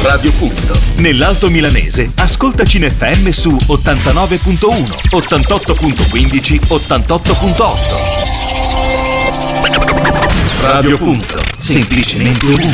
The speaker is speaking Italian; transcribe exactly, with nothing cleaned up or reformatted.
Radio Punto. Nell'Alto Milanese, ascoltaci in F M su ottantanove virgola uno, ottantotto virgola quindici, ottantotto virgola otto. Radio Punto, semplicemente ovunque.